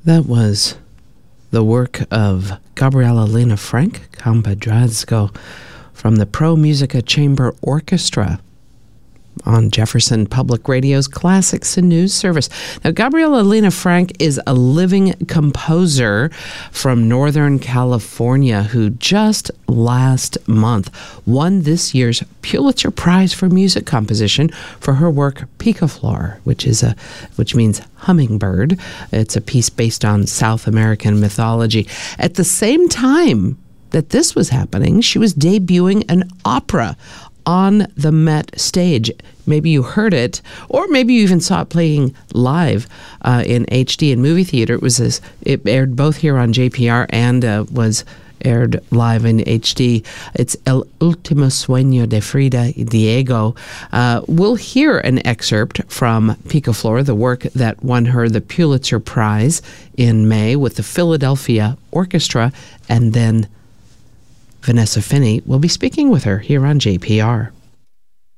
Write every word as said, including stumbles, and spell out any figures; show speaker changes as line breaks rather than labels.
That was the work of Gabriela Lena Frank, Compadrazgo, from the Pro Musica Chamber Orchestra on Jefferson Public Radio's Classics and News service. Now, Gabriela Lena Frank is a living composer from Northern California who just last month won this year's Pulitzer Prize for Music Composition for her work Picaflor, which is a which means hummingbird. It's a piece based on South American mythology. At the same time that this was happening, she was debuting an opera on the Met stage. Maybe you heard it, or maybe you even saw it playing live uh, in H D and movie theater. It was this, it aired both here on J P R and uh, was aired live in H D. It's El Último Sueño de Frida Diego. Uh, we'll hear an excerpt from Picaflor, the work that won her the Pulitzer Prize in May with the Philadelphia Orchestra, and then Vanessa Finney will be speaking with her here on J P R.